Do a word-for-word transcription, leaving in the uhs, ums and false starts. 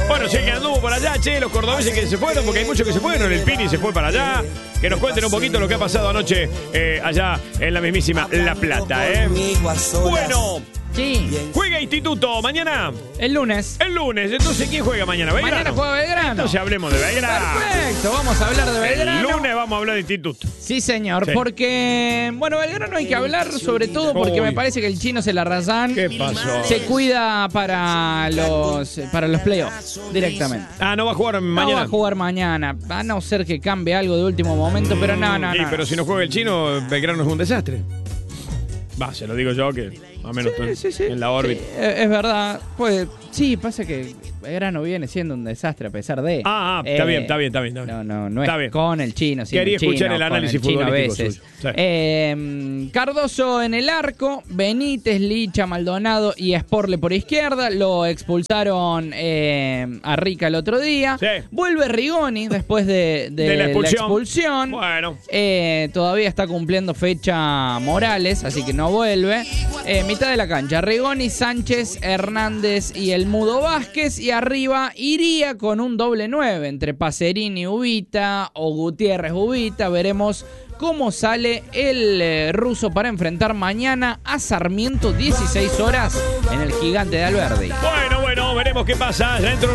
Bueno, sí, que anduvo por allá, che, los cordobeses que se fueron, porque hay muchos que se fueron. El Pini se fue para allá. Que nos cuenten un poquito lo que ha pasado anoche eh, allá en la mismísima La Plata, ¿eh? Bueno. Sí. Juega Instituto mañana. El lunes. El lunes. Entonces, ¿quién juega mañana? ¿Belgrano? Mañana juega Belgrano. Entonces hablemos de Belgrano. Perfecto, vamos a hablar de Belgrano. El lunes vamos a hablar de Instituto. Sí, señor, Sí. porque, bueno, Belgrano hay que hablar sobre todo porque Uy. me parece que el chino se la rasan. ¿Qué pasó? Se cuida para los para los playoffs directamente. Ah, no va a jugar No mañana. va a jugar mañana, a no ser que cambie algo de último momento, pero no, no, Sí, no. pero si no juega el chino, Belgrano es un desastre. Va, se lo digo yo que más o menos Sí, estoy sí, sí. en la órbita. Sí, es es verdad. Pues sí, pasa que Belgrano viene siendo un desastre a pesar de. Ah, ah, está bien, está bien, está bien, está bien. No, no, no Está es bien. con el chino. Sin Quería el chino, escuchar el con análisis chino a futbolístico veces. suyo. Sí. Eh, Cardoso en el arco, Benítez, Licha, Maldonado y Sporle por izquierda. Lo expulsaron eh, a Rica el otro día. Sí. Vuelve Rigoni después de, de De la expulsión. expulsión. Bueno. Eh, todavía está cumpliendo fecha Morales, así que no vuelve. Eh, mitad de la cancha, Rigoni, Sánchez, Hernández y el Mudo Vázquez. Y arriba iría con un doble nueve entre Pacerini, Ubita o Gutiérrez, Ubita. Veremos cómo sale el eh, ruso para enfrentar mañana a Sarmiento, dieciséis horas en el Gigante de Alberdi. Bueno, bueno, veremos qué pasa. Ya dentro